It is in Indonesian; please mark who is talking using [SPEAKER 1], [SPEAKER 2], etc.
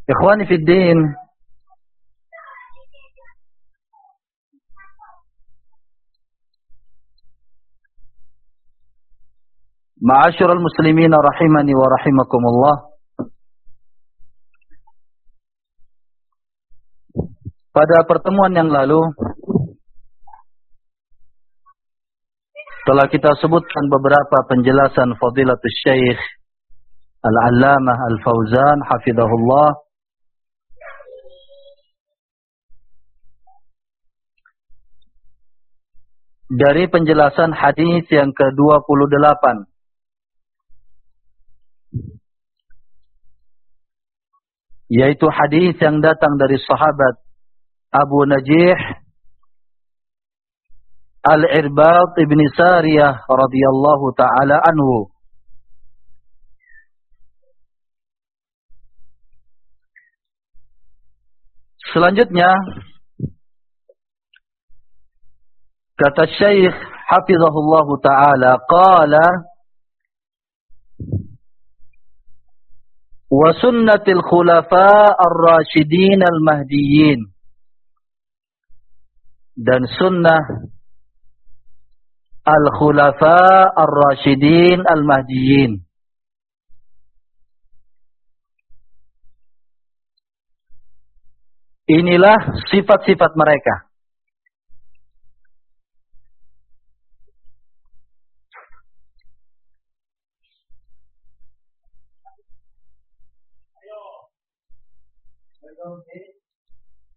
[SPEAKER 1] Ikhwani fid din, ma'asyiral muslimin rahimani wa rahimakumullah. Pada pertemuan yang lalu telah kita sebutkan beberapa penjelasan Fadilatul Syekh Al-Allamah Al-Fauzan hafizahullah dari penjelasan hadis yang ke-28, yaitu hadis yang datang dari sahabat Abu Najih Al-Irbad ibn Sariyah radhiyallahu ta'ala anhu. Selanjutnya kata Syekh hafizahullahu ta'ala, qala wa sunnatil khulafa ar-rasyidin al-mahdiyyin, dan sunnah al-khulafa ar-rasyidin al-mahdiyyin. Inilah sifat-sifat mereka.